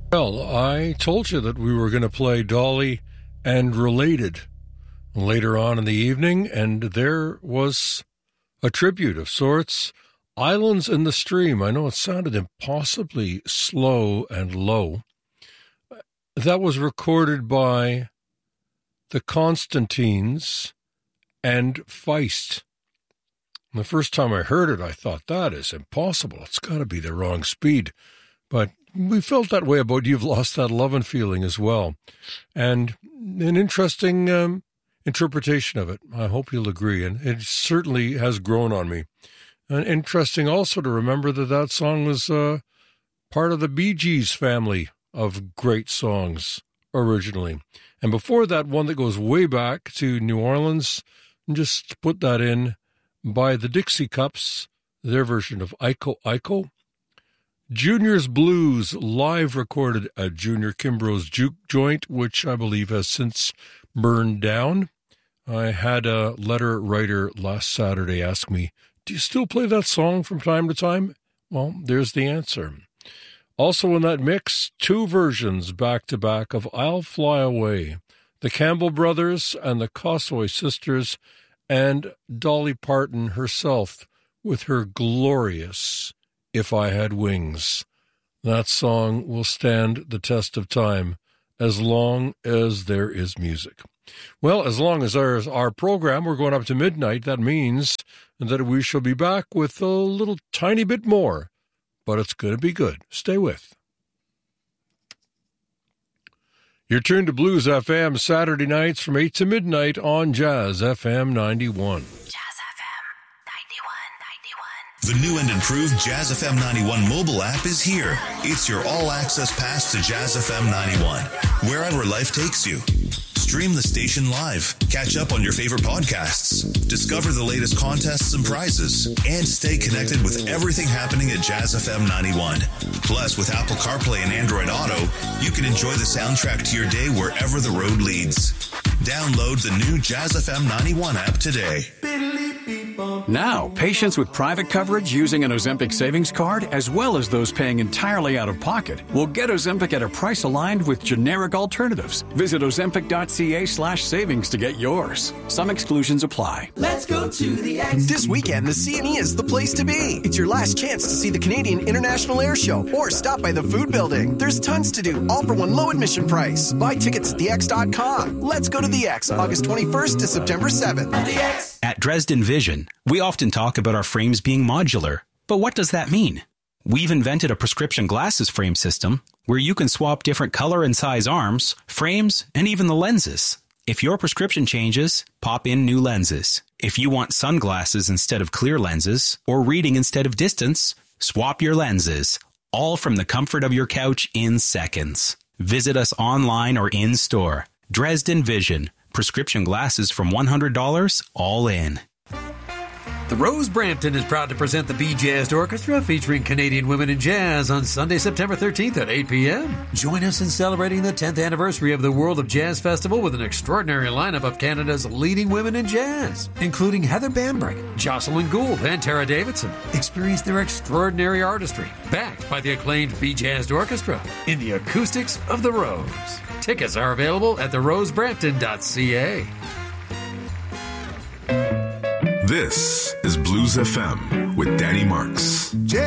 Well, I told you that we were going to play Dolly and Related later on in the evening, and there was a tribute of sorts. Islands in the Stream. I know it sounded impossibly slow and low. That was recorded by the Constantines and Feist. And the first time I heard it, I thought, that is impossible. It's got to be the wrong speed. But we felt that way about You've Lost That Lovin' Feeling as well. And an interesting interpretation of it. I hope you'll agree. And it certainly has grown on me. And interesting also to remember that that song was part of the Bee Gees family of great songs originally. And before that, one that goes way back to New Orleans, just put that in by the Dixie Cups, their version of Iko Iko. Junior's Blues, live recorded at Junior Kimbrough's Juke Joint, which I believe has since burned down. I had a letter writer last Saturday ask me, do you still play that song from time to time? Well, there's the answer. Also in that mix, two versions back-to-back of I'll Fly Away, the Campbell Brothers and the Cossoy Sisters, and Dolly Parton herself with her glorious If I Had Wings. That song will stand the test of time as long as there is music. Well, as long as there's our program, we're going up to midnight. That means that we shall be back with a little tiny bit more, but it's going to be good. Stay with. You're tuned to Blues FM Saturday nights from 8 to midnight on Jazz FM 91. The new and improved Jazz FM 91 mobile app is here. It's your all-access pass to Jazz FM 91, wherever life takes you. Stream the station live, catch up on your favorite podcasts, discover the latest contests and prizes, and stay connected with everything happening at Jazz FM 91. Plus, with Apple CarPlay and Android Auto, you can enjoy the soundtrack to your day wherever the road leads. Download the new Jazz FM 91 app today. Now, patients with private coverage using an Ozempic savings card, as well as those paying entirely out of pocket, will get Ozempic at a price aligned with generic alternatives. Visit ozempic.ca/savings to get yours. Some exclusions apply. Let's go to the X. This weekend, the CNE is the place to be. It's your last chance to see the Canadian International Air Show or stop by the Food Building. There's tons to do, all for one low admission price. Buy tickets at thex.com. Let's go to the X, August 21st to September 7th. At Dresden Vision, we often talk about our frames being modular. But what does that mean? We've invented a prescription glasses frame system where you can swap different color and size arms, frames, and even the lenses. If your prescription changes, pop in new lenses. If you want sunglasses instead of clear lenses, or reading instead of distance, swap your lenses. All from the comfort of your couch in seconds. Visit us online or in store. Dresden Vision. Prescription glasses from $100, all in. The Rose Brampton is proud to present the Bee Jazzed Orchestra featuring Canadian women in jazz on Sunday, September 13th at 8 p.m. Join us in celebrating the 10th anniversary of the World of Jazz Festival with an extraordinary lineup of Canada's leading women in jazz, including Heather Bambrick, Jocelyn Gould, and Tara Davidson. Experience their extraordinary artistry, backed by the acclaimed Bee Jazzed Orchestra, in the acoustics of the Rose. Tickets are available at therosebrampton.ca. This is Blues FM with Danny Marks.